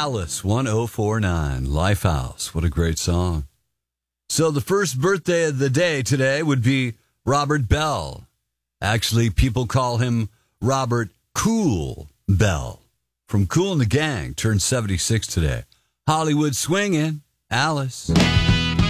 Alice 1049, Lifehouse. What a great song. So the first birthday of the day today would be Robert Bell. Actually, people call him Robert Cool Bell. From Kool and the Gang, turned 76 today. Hollywood swinging, Alice.